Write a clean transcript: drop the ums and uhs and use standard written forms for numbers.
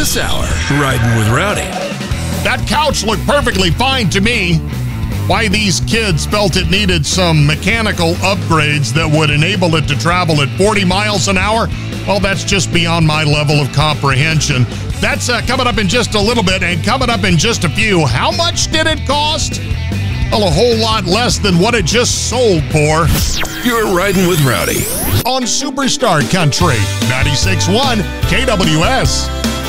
this hour, Riding with Rowdy. That couch looked perfectly fine to me. Why these kids felt it needed some mechanical upgrades that would enable it to travel at 40 miles an hour, well, that's just beyond my level of comprehension. That's coming up in just a little bit, and coming up in just a few. How much did it cost? Well, a whole lot less than what it just sold for. You're Riding with Rowdy On Superstar Country, 96.1 KWS.